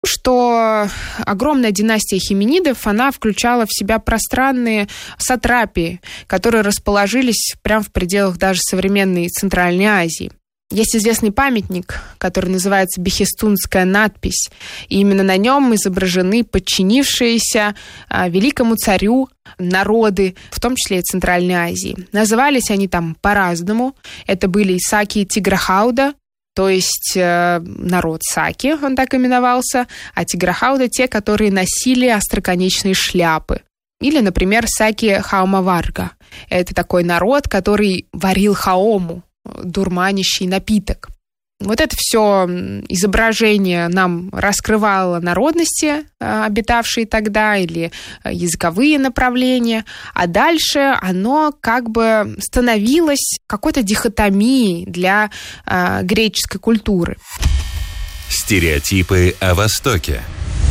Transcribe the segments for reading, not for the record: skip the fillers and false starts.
что огромная династия хименидов, она включала в себя пространные сатрапии, которые расположились прямо в пределах даже современной Центральной Азии. Есть известный памятник, который называется Бехистунская надпись, и именно на нем изображены подчинившиеся великому царю народы, в том числе и Центральной Азии. Назывались они там по-разному. Это были Саки Тиграхауда, то есть народ Саки, он так именовался, а Тиграхауда — те, которые носили остроконечные шляпы. Или, например, Саки Хаумаварга. Это такой народ, который варил хаому, дурманящий напиток. Вот это все изображение нам раскрывало народности, обитавшие тогда, или языковые направления, а дальше оно как бы становилось какой-то дихотомией для греческой культуры. Стереотипы о Востоке.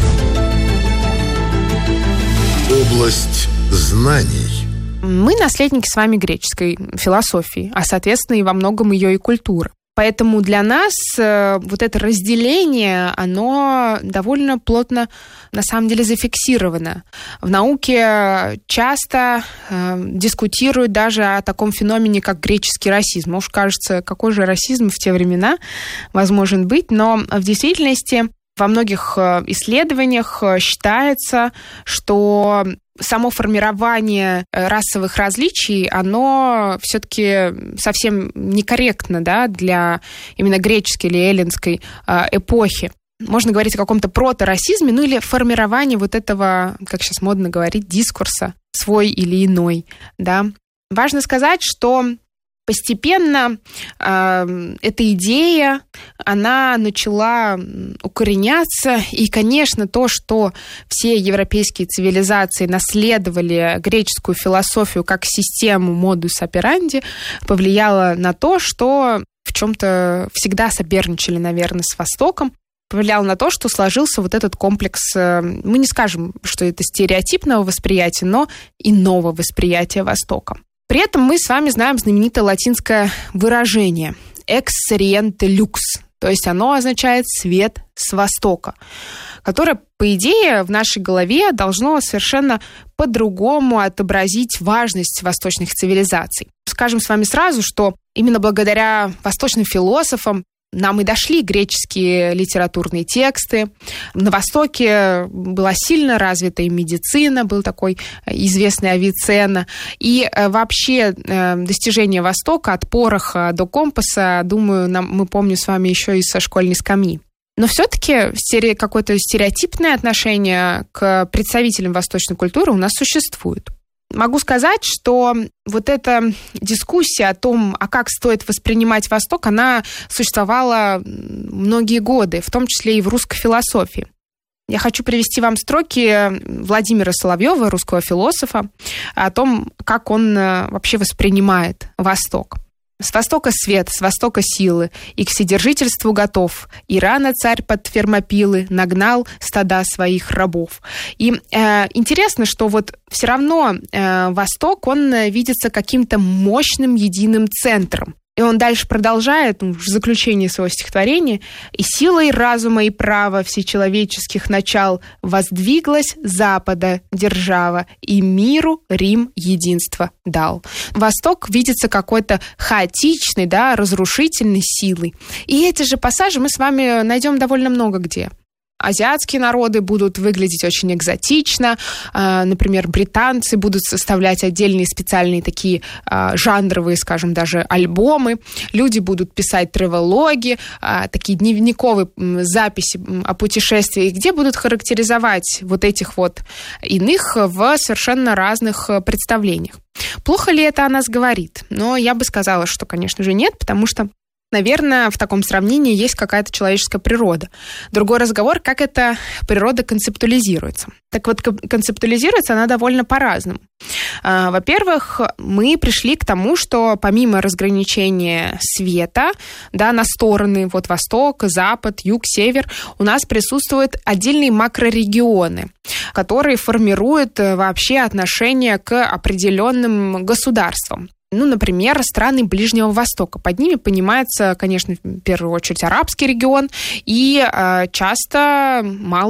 Область знаний. Мы наследники с вами греческой философии, а, соответственно, и во многом ее и культуры. Поэтому для нас вот это разделение, оно довольно плотно, на самом деле, зафиксировано. В науке часто дискутируют даже о таком феномене, как греческий расизм. Уж кажется, какой же расизм в те времена возможен быть, но в действительности во многих исследованиях считается, что само формирование расовых различий, оно все-таки совсем некорректно, да, для именно греческой или эллинской эпохи. Можно говорить о каком-то проторасизме, ну или формировании вот этого, как сейчас модно говорить, дискурса, свой или иной, да. Важно сказать, что постепенно эта идея, она начала укореняться, и, конечно, то, что все европейские цивилизации наследовали греческую философию как систему модус операнди, повлияло на то, что в чем-то всегда соперничали, наверное, с Востоком, повлияло на то, что сложился вот этот комплекс, мы не скажем, что это стереотипного восприятия, но иного восприятия Востока. При этом мы с вами знаем знаменитое латинское выражение «ex oriente lux», то есть оно означает «свет с востока», которое, по идее, в нашей голове должно совершенно по-другому отобразить важность восточных цивилизаций. Скажем с вами сразу, что именно благодаря восточным философам нам и дошли греческие литературные тексты. На Востоке была сильно развита и медицина, был такой известный Авиценна. И вообще достижения Востока от пороха до компаса, думаю, мы помним с вами еще и со школьной скамьи. Но все-таки какое-то стереотипное отношение к представителям восточной культуры у нас существует. Могу сказать, что вот эта дискуссия о том, а как стоит воспринимать Восток, она существовала многие годы, в том числе и в русской философии. Я хочу привести вам строки Владимира Соловьева, русского философа, о том, как он вообще воспринимает Восток. «С востока свет, с востока силы, и к вседержительству готов. И рано царь под Фермопилы нагнал стада своих рабов». И интересно, что вот все равно Восток, он видится каким-то мощным единым центром. И он дальше продолжает, в заключении своего стихотворения: «И силой разума и права всечеловеческих начал воздвиглась Запада держава, и миру Рим единство дал». Восток видится какой-то хаотичной, да, разрушительной силой. И эти же пассажи мы с вами найдем довольно много где. Азиатские народы будут выглядеть очень экзотично. Например, британцы будут составлять отдельные специальные такие жанровые, скажем, даже альбомы. Люди будут писать тревелоги, такие дневниковые записи о путешествиях, где будут характеризовать вот этих вот иных в совершенно разных представлениях. Плохо ли это о нас говорит? Но я бы сказала, что, конечно же, нет, потому что, наверное, в таком сравнении есть какая-то человеческая природа. Другой разговор, как эта природа концептуализируется. Так вот, концептуализируется она довольно по-разному. Во-первых, мы пришли к тому, что помимо разграничения света, да, на стороны, вот восток, запад, юг, север, у нас присутствуют отдельные макрорегионы, которые формируют вообще отношение к определенным государствам. например, страны Ближнего Востока. Под ними понимается, конечно, в первую очередь арабский регион, и часто мало